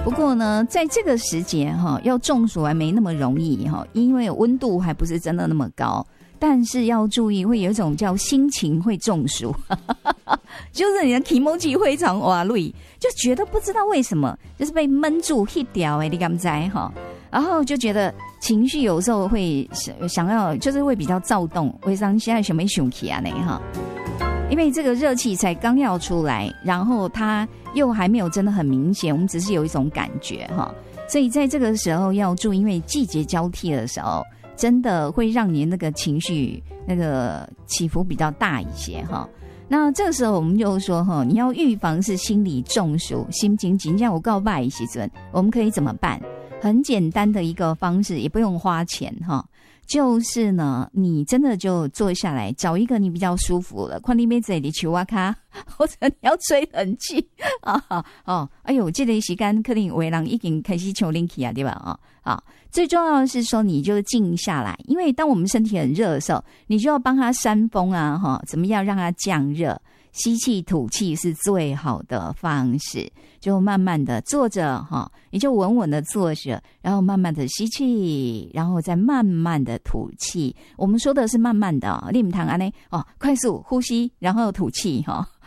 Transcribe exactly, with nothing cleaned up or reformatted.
不过呢，在这个时节哈，要中暑还没那么容易哈，因为温度还不是真的那么高。但是要注意，会有一种叫心情会中暑，就是你的 kimoji 非常瓦累，就觉得不知道为什么，就是被闷住 hit 掉哎，你敢不知哈？然后就觉得情绪有时候会想要，就是会比较躁动，会让现在什么想起啊那哈。因为这个热气才刚要出来，然后它又还没有真的很明显，我们只是有一种感觉哈，所以在这个时候要注意，因为季节交替的时候，真的会让你那个情绪那个起伏比较大一些哈。那这个时候我们就说哈，你要预防是心理中暑、心情紧张有告白时阵，我们可以怎么办？很简单的一个方式，也不用花钱哈。就是呢，你真的就坐下来，找一个你比较舒服的，看你要坐里球啊卡，或者你要吹冷气啊哦，哎呦，这个时间可能有的人已经开始抽冷气啊，对吧？啊、哦、啊，最重要的是说，你就静下来，因为当我们身体很热的时候，你就要帮它扇风啊，哈、哦，怎么样让它降热？吸气吐气是最好的方式，就慢慢的坐着哈，你就稳稳的坐着，然后慢慢的吸气，然后再慢慢的吐气。我们说的是慢慢的，你不能这样哦，快速呼吸，然后吐气哈。